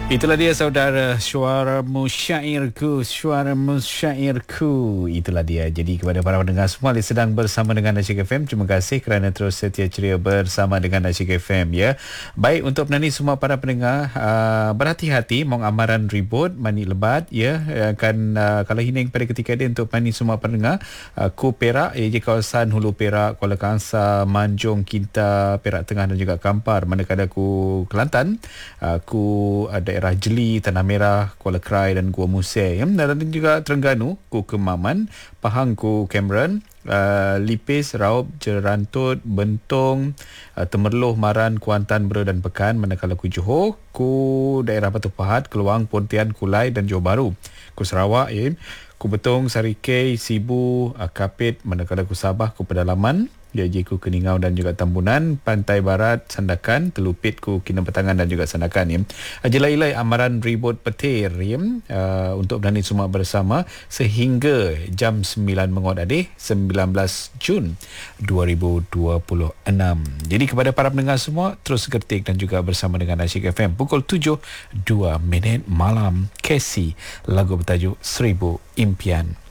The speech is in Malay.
Itulah dia saudara, suara musyairku, suara musyairku. Itulah dia. Jadi kepada para pendengar semua yang sedang bersama dengan Nasyik FM, terima kasih kerana terus setia ceria bersama dengan Nasyik FM ya. Baik, untuk menani semua para pendengar, berhati-hati mong amaran ribut, mani lebat ya. Kalau hining pada ketika ini untuk menani semua pendengar, Ku Perak, di kawasan Hulu Perak, Kuala Kangsar, Manjung, Kinta, Perak Tengah dan juga Kampar. Manakala ku Kelantan, ku daerah Jeli, Tanah Merah, Kuala Krai dan Gua Musai. Dan juga Terengganu, ku Kemaman, Pahang ku Cameron, Lipis, Raub, Jerantut, Bentong, Temerloh, Maran, Kuantan, Bera dan Pekan. Manakala ku Johor, ku daerah Batu Pahat, Keluang, Pontian, Kulai dan Johor Bahru. Ku Sarawak, ku Betong, Sarikei, Sibu, Kapit. Manakala ku Sabah, ku Pedalaman, Ku Keningau dan juga Tambunan, Pantai Barat, Sandakan, Telupit ku Kinabatangan dan juga Sandakan. Jelai-jelai amaran ribut petir untuk berani semua bersama sehingga jam 9 mengot 19 Jun 2026. Jadi kepada para pendengar semua, terus gertik dan juga bersama dengan Nasyik FM pukul 7:02 malam. Casey, lagu bertajuk 1000 Impian.